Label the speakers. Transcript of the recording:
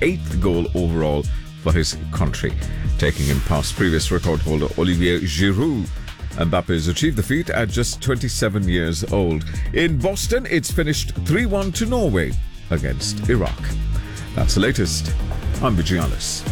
Speaker 1: 8th goal overall for his country, taking him past previous record holder Olivier Giroud. Mbappe has achieved the feat at just 27 years old. In Boston, it's finished 3-1 to Norway against Iraq. That's the latest. I'm Vijayalis.